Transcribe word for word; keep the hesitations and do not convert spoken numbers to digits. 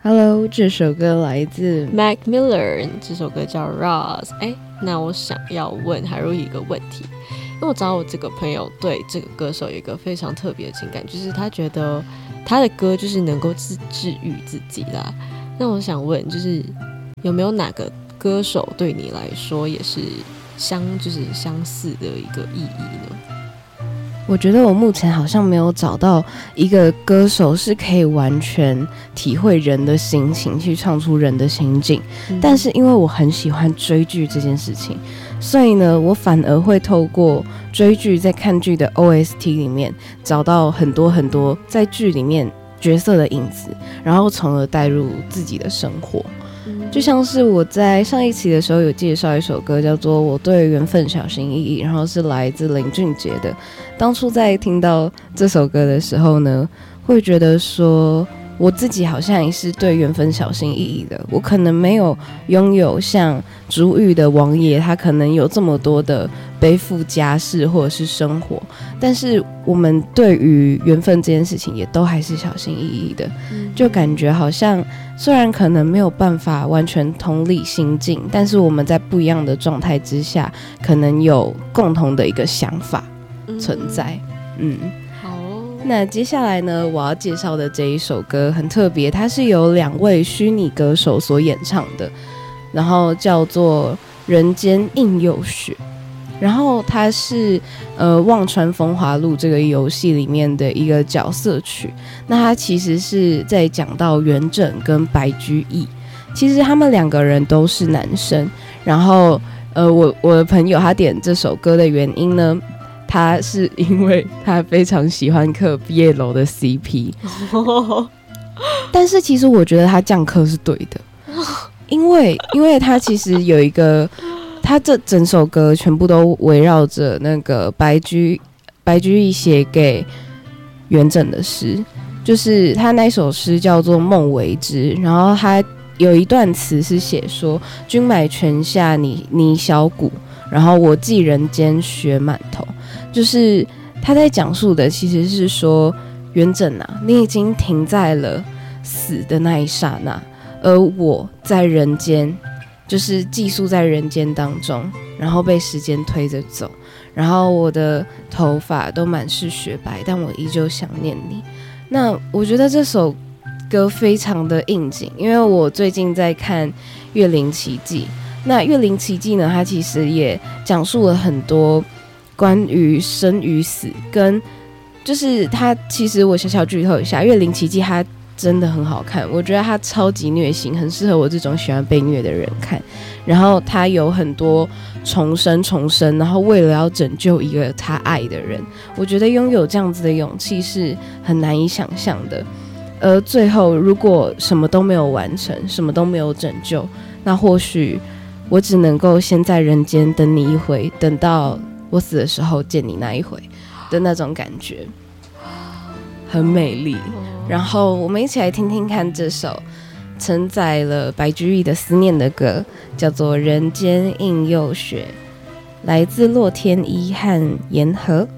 Hello， 这首歌来自 Mac Miller， 这首歌叫 Rose。 哎，那我想要问海如一个问题，因为我找我这个朋友对这个歌手有一个非常特别的情感，就是他觉得他的歌就是能够治治愈自己啦。那我想问，就是有没有哪个歌手对你来说也是相就是相似的一个意义呢？ 我觉得我目前好像没有找到一个歌手是可以完全体会人的心情，去唱出人的心境、嗯、但是因为我很喜欢追剧这件事情，所以呢我反而会透过追剧在看剧的 O S T 里面找到很多很多在剧里面角色的影子，然后从而带入自己的生活。就像是我在上一期的时候有介绍一首歌叫做《我对缘分小心翼翼》，然后是来自林俊杰的。当初在听到这首歌的时候呢，会觉得说我自己好像也是对缘分小心翼翼的，我可能没有拥有像竹玉的王爷他可能有这么多的背负家事或者是生活，但是我们对于缘分这件事情也都还是小心翼翼的，就感觉好像虽然可能没有办法完全同理心境，但是我们在不一样的状态之下可能有共同的一个想法存在。嗯，那接下来呢，我要介绍的这一首歌很特别，它是由两位虚拟歌手所演唱的，然后叫做《人间映佑雪》，然后它是呃《忘川风华录》这个游戏里面的一个角色曲。那它其实是在讲到元稹跟白居易，其实他们两个人都是男生，然后呃我我的朋友他点这首歌的原因呢，他是因为他非常喜欢嗑毕业楼的 C P 但是其实我觉得他这样嗑是对的，因为因为他其实有一个，他这整首歌全部都围绕着那个白居白居易写给元稹的诗，就是他那首诗叫做《梦为之》，然后他有一段词是写说：君买泉下泥泥小骨，然后我寄人间雪满头。就是他在讲述的其实是说，元稹啊，你已经停在了死的那一刹那，而我在人间，就是寄宿在人间当中，然后被时间推着走，然后我的头发都满是雪白，但我依旧想念你。那我觉得这首歌非常的应景，因为我最近在看《岳灵奇迹》，那《岳灵奇迹》呢，它其实也讲述了很多关于生与死，跟就是它其实我小小剧透一下，《岳灵奇迹》它真的很好看，我觉得它超级虐心，很适合我这种喜欢被虐的人看。然后它有很多重生重生，然后为了要拯救一个他爱的人，我觉得拥有这样子的勇气是很难以想象的。而最后如果什么都没有完成，什么都没有拯救，那或许我只能够先在人间等你一回，等到我死的时候见你那一回的那种感觉，很美丽。然后我们一起来听听看这首承载了白居易的思念的歌，叫做《人间映佑雪》，来自洛天依和言和。